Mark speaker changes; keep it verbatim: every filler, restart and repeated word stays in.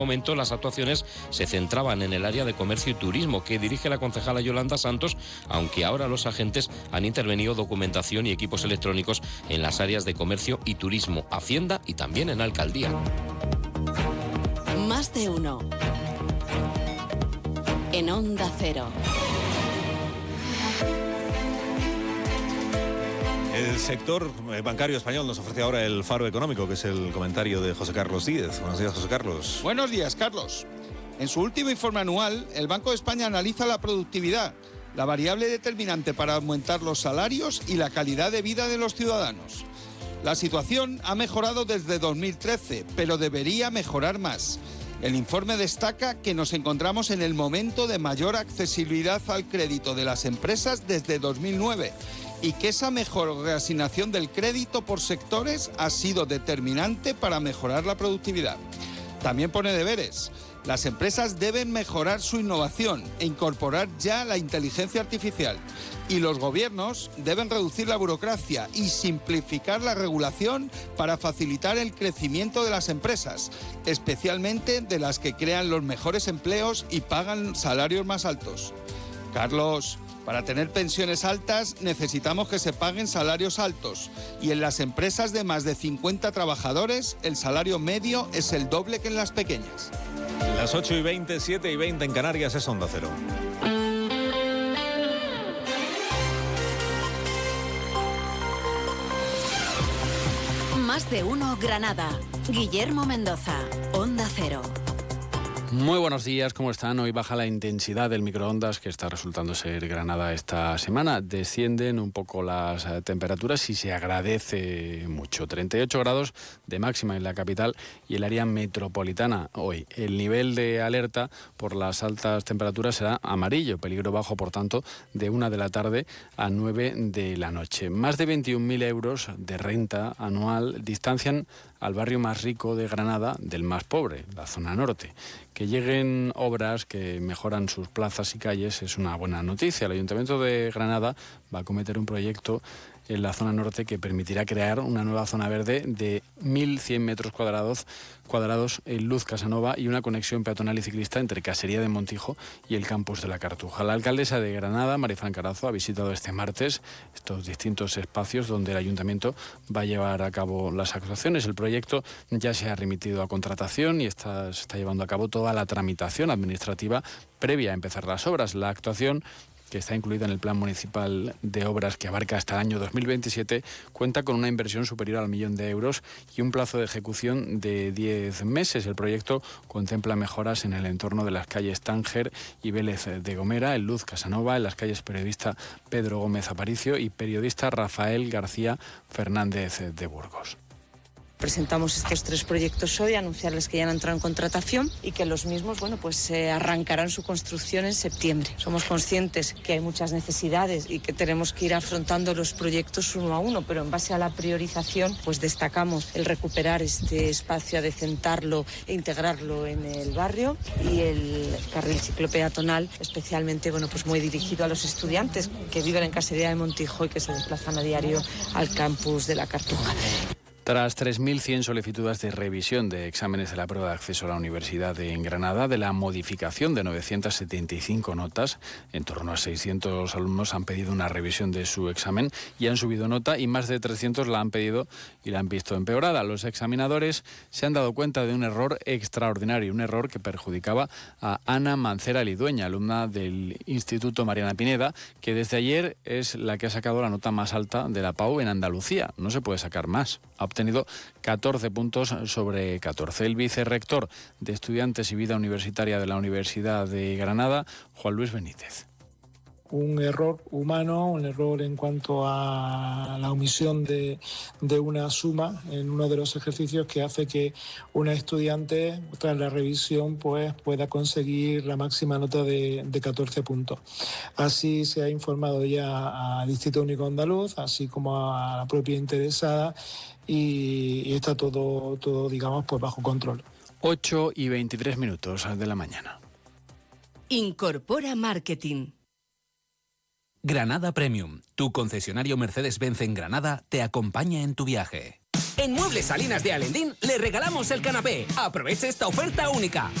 Speaker 1: momento las actuaciones se centraban en el área de comercio y turismo que dirige la concejala Yolanda Santos, aunque ahora los agentes han intervenido documentación y equipos electrónicos en las áreas de comercio y turismo, Hacienda y también en Alcaldía.
Speaker 2: Más de uno. En Onda Cero.
Speaker 3: El sector bancario español nos ofrece ahora el faro económico, que es el comentario de José Carlos Díez. Buenos días, José Carlos.
Speaker 4: Buenos días, Carlos. En su último informe anual, el Banco de España analiza la productividad, la variable determinante para aumentar los salarios y la calidad de vida de los ciudadanos. La situación ha mejorado desde dos mil trece, pero debería mejorar más. El informe destaca que nos encontramos en el momento de mayor accesibilidad al crédito de las empresas desde dos mil nueve y que esa mejor reasignación del crédito por sectores ha sido determinante para mejorar la productividad. También pone deberes. Las empresas deben mejorar su innovación e incorporar ya la inteligencia artificial. Y los gobiernos deben reducir la burocracia y simplificar la regulación para facilitar el crecimiento de las empresas, especialmente de las que crean los mejores empleos y pagan salarios más altos. Carlos, para tener pensiones altas necesitamos que se paguen salarios altos y en las empresas de más de cincuenta trabajadores el salario medio es el doble que en las pequeñas.
Speaker 3: Las ocho y veinte, siete y veinte en Canarias es Onda Cero.
Speaker 2: Más de uno Granada. Guillermo Mendoza, Onda Cero.
Speaker 5: Muy buenos días, ¿cómo están? Hoy baja la intensidad del microondas que está resultando ser Granada esta semana. Descienden un poco las temperaturas y se agradece mucho. treinta y ocho grados de máxima en la capital y el área metropolitana hoy. El nivel de alerta por las altas temperaturas será amarillo, peligro bajo, por tanto, de una de la tarde a nueve de la noche. Más de veintiún mil euros de renta anual distancian al barrio más rico de Granada del más pobre, la zona norte. Que lleguen obras que mejoran sus plazas y calles es una buena noticia. El Ayuntamiento de Granada va a acometer un proyecto en la zona norte que permitirá crear una nueva zona verde de mil cien metros cuadrados, cuadrados en Luz Casanova y una conexión peatonal y ciclista entre Casería de Montijo y el campus de la Cartuja. La alcaldesa de Granada, Marifran Carazo, ha visitado este martes estos distintos espacios donde el ayuntamiento va a llevar a cabo las actuaciones. El proyecto ya se ha remitido a contratación y está, se está llevando a cabo toda la tramitación administrativa previa a empezar las obras. La actuación, que está incluida en el Plan Municipal de Obras que abarca hasta el año dos mil veintisiete, cuenta con una inversión superior al millón de euros y un plazo de ejecución de diez meses. El proyecto contempla mejoras en el entorno de las calles Tánger y Vélez de Gomera, en Luz Casanova, en las calles Periodista Pedro Gómez Aparicio y Periodista Rafael García Fernández de Burgos.
Speaker 6: Presentamos estos tres proyectos hoy, anunciarles que ya han entrado en contratación y que los mismos, bueno, pues eh, arrancarán su construcción en septiembre. Somos conscientes que hay muchas necesidades y que tenemos que ir afrontando los proyectos uno a uno, pero en base a la priorización, pues destacamos el recuperar este espacio, adecentarlo e integrarlo en el barrio y el carril ciclopeatonal, especialmente, bueno, pues muy dirigido a los estudiantes que viven en Casería de Montijo y que se desplazan a diario al campus de la Cartuja.
Speaker 5: Tras tres mil cien solicitudes de revisión de exámenes de la prueba de acceso a la universidad en Granada, de la modificación de novecientas setenta y cinco notas, en torno a seiscientos alumnos han pedido una revisión de su examen y han subido nota, y más de trescientos la han pedido y la han visto empeorada. Los examinadores se han dado cuenta de un error extraordinario, un error que perjudicaba a Ana Mancera Lidueña, alumna del Instituto Mariana Pineda, que desde ayer es la que ha sacado la nota más alta de la P A U en Andalucía. No se puede sacar más. Ha obtenido catorce puntos sobre catorce. El vicerrector de Estudiantes y Vida Universitaria de la Universidad de Granada, Juan Luis Benítez.
Speaker 7: Un error humano, un error en cuanto a la omisión de, de una suma en uno de los ejercicios que hace que una estudiante, tras la revisión, pues pueda conseguir la máxima nota de, de catorce puntos. Así se ha informado ya al Instituto Único Andaluz, así como a la propia interesada, y, y está todo, todo, digamos, pues bajo control.
Speaker 5: ocho y veintitrés minutos de la mañana.
Speaker 2: Incorpora Marketing.
Speaker 8: Granada Premium, tu concesionario Mercedes-Benz en Granada, te acompaña en tu viaje. En Muebles Salinas de Alendín le regalamos el canapé. Aproveche esta oferta única.